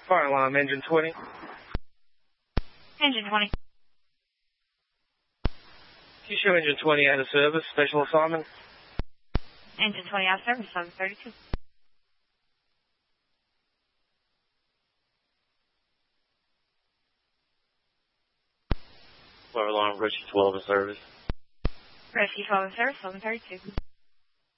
Fire alarm, engine 20. Engine 20. You show engine 20 out of service, special assignment. Engine 20 out of service, 732. Fire alarm, Rescue 12 in service. Rescue 12 in service, 732.